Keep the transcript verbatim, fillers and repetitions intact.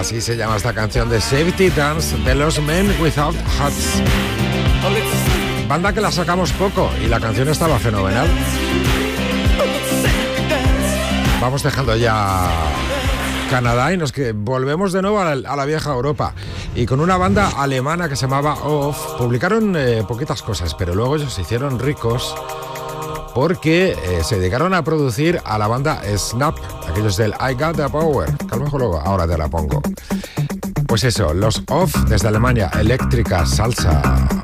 Así se llama esta canción de Safety Dance de los Men Without Hats. Banda que la sacamos poco y la canción estaba fenomenal. Vamos dejando ya Canadá y nos que volvemos de nuevo a la, a la vieja Europa. Y con una banda alemana que se llamaba Off, publicaron eh, poquitas cosas, pero luego ellos se hicieron ricos porque eh, se dedicaron a producir a la banda Snap, aquellos del I Got the Power, que a lo mejor luego ahora te la pongo. Pues eso, los Off desde Alemania, eléctrica salsa.